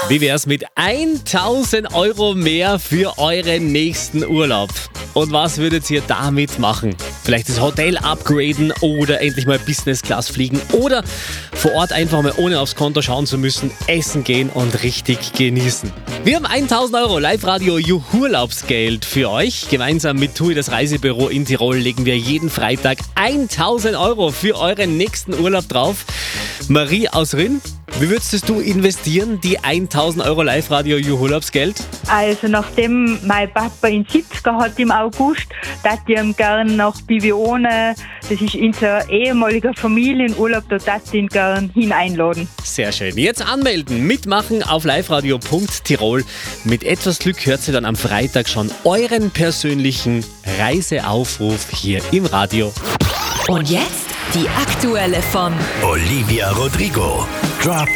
Wie wär's mit 1000 Euro mehr für euren nächsten Urlaub? Und was würdet ihr damit machen? Vielleicht das Hotel upgraden oder endlich mal Business Class fliegen oder vor Ort einfach mal ohne aufs Konto schauen zu müssen, essen gehen und richtig genießen. Wir haben 1000 Euro Live-Radio Urlaubsgeld für euch. Gemeinsam mit TUI, das Reisebüro in Tirol, legen wir jeden Freitag 1000 Euro für euren nächsten Urlaub drauf. Marie aus Rinn, wie würdest du investieren, die 1000 Euro Live-Radio Urlaubsgeld? Also nachdem mein Papa in 70er hat im August, dass ich ihn gerne nach Bibione, das ist unser ehemaliger Familienurlaub, da darf ich ihn gerne hineinladen. Sehr schön. Jetzt anmelden, mitmachen auf liveradio.tirol. Mit etwas Glück hört ihr dann am Freitag schon euren persönlichen Reiseaufruf hier im Radio. Und jetzt die aktuelle von Olivia Rodrigo. Drop